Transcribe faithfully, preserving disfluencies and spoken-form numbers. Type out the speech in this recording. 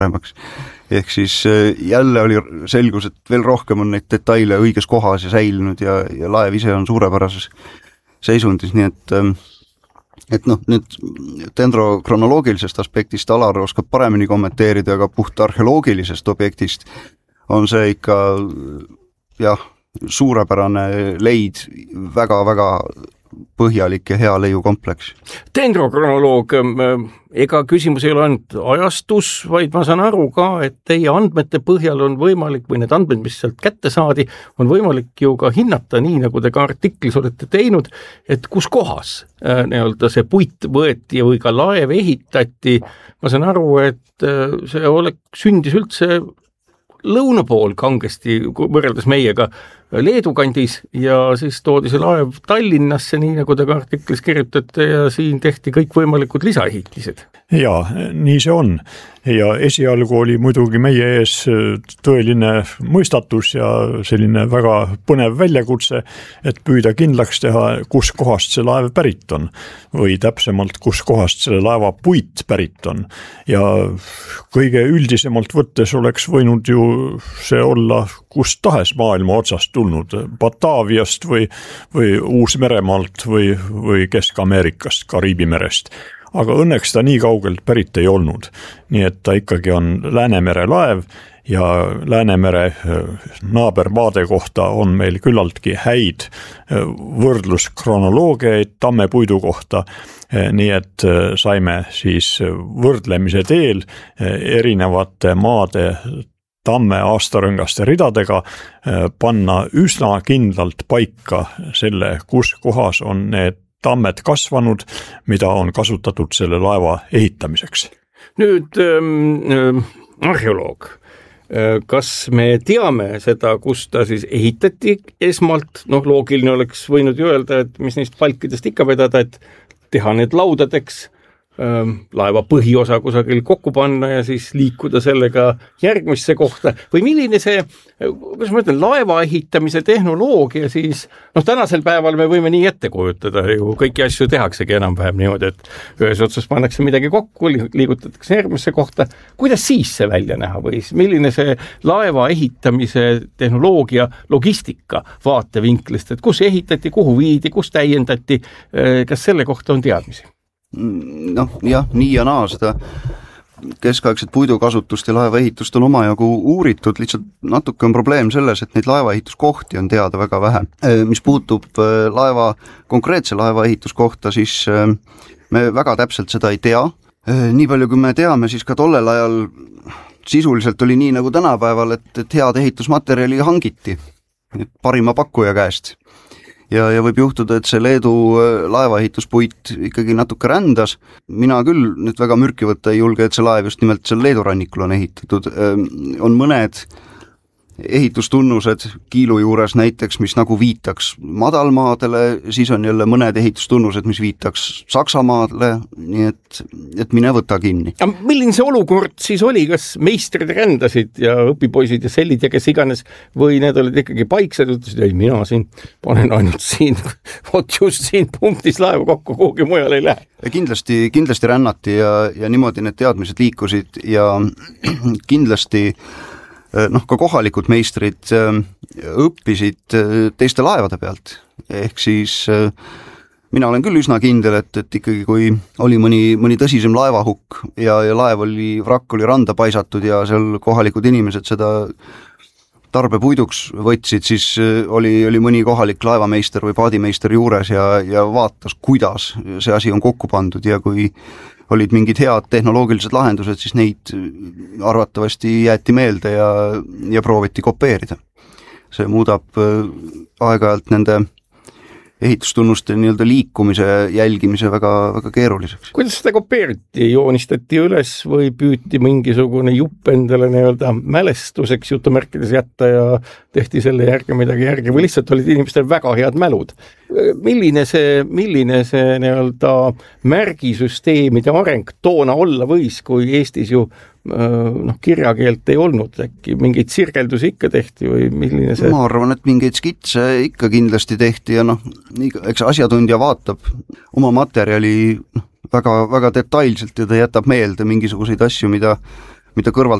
paremaks. Ehk siis jälle oli selgus, et veel rohkem on neid detaile õiges kohas ja säilinud ja, ja laev ise on suurepärases seisundis, nii et et noh, nüüd dendrokronoloogilisest aspektist Alar oskab paremini kommenteerida, aga puht arheoloogilisest objektist on see ikka jah, suurepärane leid, väga-väga põhjalik ja hea leiukompleks. Dendrokronoloog, ega küsimus ei ole ainult ajastus, vaid ma saan aru ka, et teie andmete põhjal on võimalik, või need andmed, mis sealt kätte saadi, on võimalik ju ka hinnata nii, nagu te ka artiklis olete teinud, et kus kohas äh, nii-öelda see puit võeti või ka laev ehitati. Ma saan aru, et äh, see oleks, sündis üldse lõuna pool kangesti võrreldes meiega Leedu kandis ja siis toodi see laev Tallinnasse, nii nagu te ka artiklis kirjutate ja siin tehti kõik võimalikud lisaehitised. Ja, nii see on. Ja esialgu oli muidugi meie ees tõeline mõistatus ja selline väga põnev väljakutse, et püüda kindlaks teha, kus kohast see laev pärit on või täpsemalt, kus kohast selle laeva puit pärit on. Ja kõige üldisemalt võttes oleks võinud ju see olla kust tahes maailma otsast tulnud, Bataaviast või, või Uus-Meremaalt või, või Kesk-Ameerikast, Kariibi merest. Aga õnneks ta nii kaugelt pärit ei olnud. Nii et ta ikkagi on Läänemere laev ja Läänemere naabermaade kohta on meil küllaltki häid võrdluskronoloogiaid tammepuidu kohta. Nii et saime siis võrdlemise teel erinevate maade tamme aastarõngaste ridadega panna üsna kindlalt paika selle, kus kohas on need tammed kasvanud, mida on kasutatud selle laeva ehitamiseks. Nüüd ähm, arheoloog, kas me teame seda, kus ta siis ehitati esmalt, noh loogiline oleks võinud ju öelda, et mis neist palkidest ikka vedada, et teha need laudadeks, laeva põhiosa kusagil kokku panna ja siis liikuda sellega järgmisse kohta või milline see, kuidas ma ütlen, laeva ehitamise tehnoloogia siis, noh tänasel päeval me võime nii ette kujutada, ju kõiki asju tehaksegi enam-vähem niimoodi, et ühes otsas pannakse midagi kokku, liigutatakse järgmisse kohta, kuidas siis see välja näha või milline see laeva ehitamise tehnoloogia logistika vaatevinklist, et kus ehitati, kuhu viidi, kus täiendati, kas selle kohta on teadmisi? Noh, jah, nii ja naa seda keskaegset puidukasutust ja laevaehitust on omajagu uuritud, lihtsalt natuke on probleem selles, et neid laevaehituskohti on teada väga vähe. Mis puutub laeva, konkreetse laevaehituskohta, siis me väga täpselt seda ei tea. Nii palju, kui me teame, siis ka tollel ajal sisuliselt oli nii nagu tänapäeval, et, et head ehitusmaterjali hangiti parima pakkuja käest. Ja, ja võib juhtuda, et see Leedu laevaehituspuit ikkagi natuke rändas. Mina küll nüüd väga mürki võtta ei julge, et see laev just nimelt seal Leedu rannikul on ehitatud. On mõned ehitustunnused Kiilu juures näiteks, mis nagu viitaks madalmaadele, siis on jälle mõned ehitustunnused, mis viitaks Saksamaadele, nii et, et mine võta kinni. Ja milline see olukord siis oli, kas meistrid rändasid ja õpipoisid ja sellid ja kes iganes, või need olid ikkagi paiksed, ütlesid, ei mina siin panen ainult siin, vot just siin punktis laevu kokku, kuhugi mujal ei lähe. Ja kindlasti, kindlasti rännati ja, ja niimoodi need teadmised liikusid ja kindlasti noh, ka kohalikud meistrid õppisid teiste laevade pealt. Ehk siis mina olen küll üsna kindel, et, et ikkagi kui oli mõni, mõni tõsisem laevahukk ja, ja laev oli, vrakk oli randa paisatud ja seal kohalikud inimesed seda tarbepuiduks võtsid, siis oli, oli mõni kohalik laevameister või paadimeister juures ja, ja vaatas, kuidas see asi on kokku pandud ja kui olid mingid head tehnoloogilised lahendused, siis neid arvatavasti jäeti meelde ja, ja prooviti kopeerida. See muudab aeg-ajalt nende ehitustunnuste nii-öelda liikumise jälgimise väga, väga keeruliseks. Kuidas seda kopeeriti? Joonistati üles või püüti mingisugune jupp endale nii-öelda mälestuseks jutumärkides jätta ja tehti selle järgi midagi järgi või lihtsalt olid inimestel väga head mälud? Milline see, milline see nii-öelda märgisüsteemide areng toona olla võis, kui Eestis ju noh, kirjakeelt ei olnud, äkki mingeid sirgeldusi ikka tehti või milline see? Ma arvan, et mingeid skitse ikka kindlasti tehti ja noh, eks asjatundja vaatab oma materjali väga, väga detailselt ja ta jätab meelde mingisuguseid asju, mida mida kõrvalt